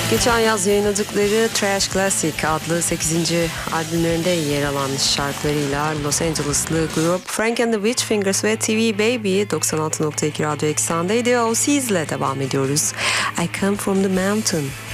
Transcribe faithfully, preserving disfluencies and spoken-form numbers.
Geçen yaz yayınladıkları Trash Classic adlı sekizinci albümlerinde yer alan şarkılarıyla Los Angeles'lı grup Frank and the Witch Fingers ve T V Baby doksan altı nokta iki Radyo Eksen'deydi. O Siz'le devam ediyoruz. I Come From The Mountain.